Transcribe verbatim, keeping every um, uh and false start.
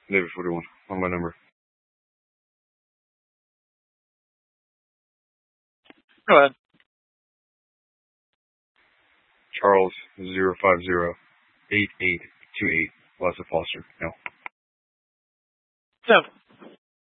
David forty-one on my number. Go ahead. Charles zero five zero eight eight two eight. Lots of Foster. No. Seven.